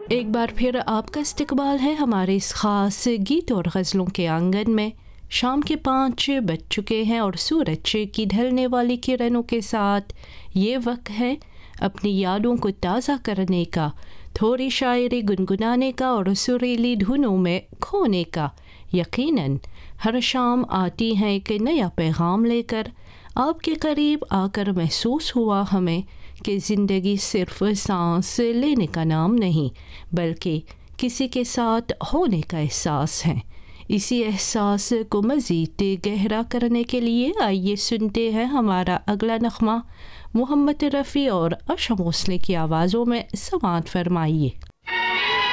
एक बार फिर आपका इस्तकबाल है हमारे इस ख़ास गीत और गज़लों के आंगन में। शाम के 5 बज चुके हैं और सूरज की ढलने वाली किरणों के साथ ये वक्त है अपनी यादों को ताज़ा करने का, थोड़ी शायरी गुनगुनाने का और सुरीली धुनों में खोने का। यकीनन हर शाम आती है एक नया पैगाम लेकर, आपके करीब आकर महसूस हुआ हमें कि ज़िंदगी सिर्फ सांस लेने का नाम नहीं, बल्कि किसी के साथ होने का एहसास है। इसी एहसास को मज़ीद गहरा करने के लिए आइए सुनते हैं हमारा अगला नग़मा। मोहम्मद रफ़ी और आशा भोसले की आवाज़ों में समाअत फरमाइए।